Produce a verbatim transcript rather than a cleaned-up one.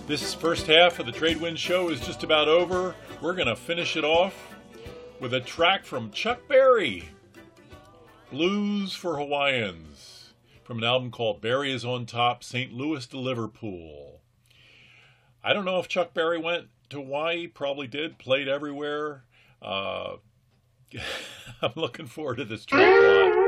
This first half of the Tradewind Show is just about over. We're going to finish it off with a track from Chuck Berry, Blues for Hawaiians, from an album called Berry is on Top, Saint Louis to Liverpool. I don't know if Chuck Berry went to Hawaii, probably did, played everywhere. Uh, I'm looking forward to this track a lot.